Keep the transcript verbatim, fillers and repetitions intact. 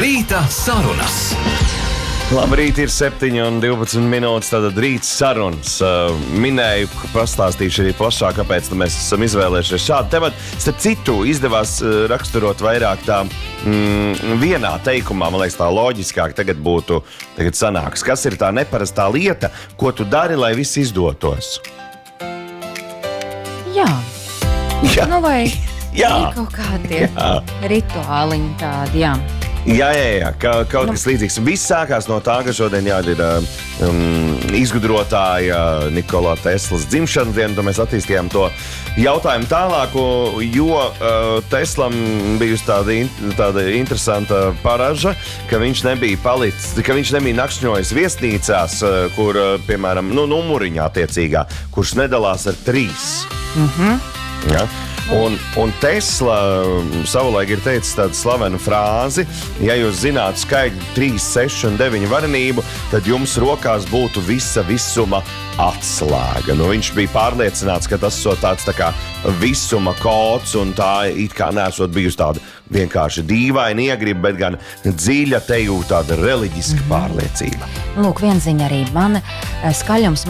Rīta sarunas. Labrīt, ir septiņi un divpadsmit minūtes, tātad rīts sarunas. Uh, minēju, pastāstīšu arī plašāk, kāpēc mēs esam izvēlējušies šādu tematu. Starp citu, izdevās uh, raksturot vairāk tā mm, vienā teikumā, man liekas, tā loģiskāk tagad būtu, tagad sanāks. Kas ir tā neparastā lieta, ko tu dari, lai viss izdotos? Jā. Jā. Nu vai Jā. ir kaut kādi rituāliņi tādi, jā. Jā, jā, jā, ka, kaut kas līdzīgs. Viss sākās no tā, ka šodien jā, ir um, izgudrotāja Nikola Teslas dzimšanas diena, tad mēs attīstījām to jautājumu tālāku, jo uh, Teslam bijusi tāda, tāda interesanta paraža, ka viņš nebija palicis, ka viņš nebija nakšņojis viesnīcās, uh, kur, uh, piemēram, nu, numuriņā attiecīgā, kurš nedalās ar trīs. Mhm. Ja? Un, un Tesla savulaik ir teicis tādu slavenu frāzi: ja jūs zinātu skaitļu trīs, seši un deviņi varenību, tad jums rokās būtu visa visuma atslēga. Nu, viņš bija pārliecināts, ka tas ir tāds tā kā visuma kods, un tā it kā nesot bijusi tāda vienkārši dīvaina iegriba, bet gan dziļa teju tāda reliģiska pārliecība. Lūk, viena ziņa arī man skaļums.